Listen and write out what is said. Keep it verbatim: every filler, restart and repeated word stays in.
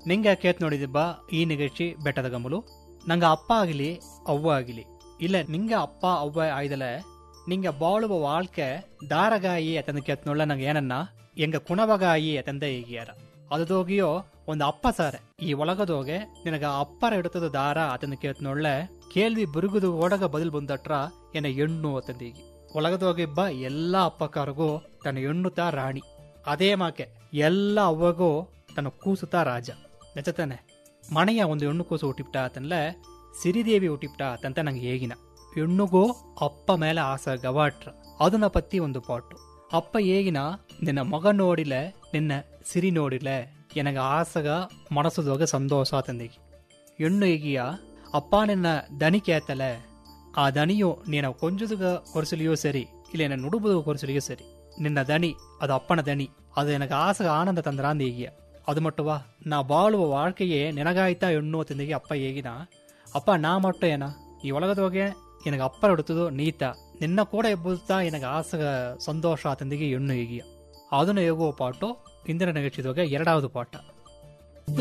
ನಿಂಗೆ ಕೇತ್ ನೋಡಿದಿಬ್ಬ ಈ ನಿಗೇಶಿ ಬೆಟ್ಟದ ಗಮಲು ನಂಗೆ ಅಪ್ಪ ಆಗಲಿ ಅವ್ವ ಆಗಲಿ ಇಲ್ಲ ನಿಂಗೆ ಅಪ್ಪ ಅವ್ವ ಆಯ್ದಲೆ ನಿಂಗೆ ಬಾಳುವ ವಾಳ್ಕೆ ದಾರಗಾಯಿ ಅತಂದು ಕೇತ್ ನೋಡ್ಲ ನಂಗೆ ಏನನ್ನ ಎಂಗ ಕುಣವಗಾಯಿ ಅತಂದ ಈಗಿಯಾರ ಅದೋಗಿಯೋ ಒಂದು ಅಪ್ಪ ಸಾರೆ ಈ ಒಳಗದೋಗೆ ನಿನಗ ಅಪ್ಪರ ಹಿಡುತ್ತದ ದಾರ ಅತಂದು ಕೇತ್ ನೋಡ್ಲೆ ಕೇಳ್ವಿ ಬುರುಗುದು ಓಡಗ ಬದಲು ಬಂದಟ್ರ ಏನ ಹೆಣ್ಣು ಅತಂದೀಗಿ ಒಳಗದೋಗಿಬ್ಬ ಎಲ್ಲಾ ಅಪ್ಪಕಾರಿಗೂ ತನ್ನ ಹೆಣ್ಣುತ್ತಾ ರಾಣಿ ಅದೇ ಮಾಕೆ ಎಲ್ಲ ಅವ್ವಗೂ ತನ್ನ ಕೂಸುತ್ತಾ ರಾಜ ನೆಚತಾನೆ ಮನೆಯ ಒಂದು ಹೆಣ್ಣು ಕೂಸು ಹುಟ್ಟಿಪ್ಟ ಆತನ್ಲೆ ಸಿರಿದೇವಿ ಹುಟ್ಟಿಪ್ಟ ಆತಂತ ನಂಗೆ ಹೇಗಿನ ಹೆಣ್ಣುಗೂ ಅಪ್ಪ ಮೇಲೆ ಆಸ ಗವಾಟ್ರ ಅದನ್ನ ಪತ್ತಿ ಒಂದು ಪಾಟು ಅಪ್ಪ ಹೇಗಿನ ನಿನ್ನ ಮಗ ನೋಡಿಲೆ ನಿನ್ನ ಸಿರಿ ನೋಡಿಲೆ ಎನಗ ಆಸಗ ಮನಸ್ಸದೋಗ ಸಂತೋಷ ಆತಂದಿಗಿ ಹೆಣ್ಣು ಹೇಗಿಯ ಅಪ್ಪ ನಿನ್ನ ದನಿ ಕೇತಲೆ ಆ ದನಿಯು ನೀನ ಕೊಂಜುದುಗ ಕೊರಸಲಿಯೋ ಸರಿ ಇಲ್ಲ ಏನ ನುಡುಬುದು ಕೊರಸಲಿಯೋ ಸರಿ ನಿನ್ನ ದನಿ ಅದು ಅಪ್ಪನ ದನಿ ಅದು ಎನಗ ಆಸಗ ಆನಂದ ತಂದ್ರಾಂದ ಹೇಗಿಯ ಅದು ಮಟ್ಟವಾ ನಾ ಬಾಳುವ வாழ்க்கையே ನೆನಗಾಯ್ತಾ ಹೆಣ್ಣು ತಂದಿಗೆ ಅಪ್ಪ ಹೇಗಿನ ಅಪ್ಪ ನಾ ಮಟ್ಟ ಏನ ಈ ಒಳಗದೋಗೆ ಎನಗ ಅಪ್ಪ ಹೊಡುತ್ತದು ನೀತ ನಿನ್ನ ಕೂಡ ಎಬ್ಬುತ್ತಾ ಎನಗ ಆಸಗ ಸಂತೋಷ ತಂದಿಗೆ ಹೆಣ್ಣು ಹೇಗಿಯ ಅದನ್ನು ಹೇಗುವ ಪಾಟು ಇಂದಿನ ನಿಗಚಿದೋಗೆ ಎರಡಾவது ಪಾಠ.